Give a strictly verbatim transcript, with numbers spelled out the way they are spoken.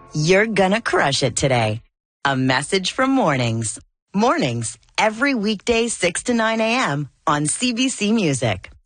You're gonna crush it today. A message from Mornings. Mornings, every weekday six to nine a.m. on C B C Music.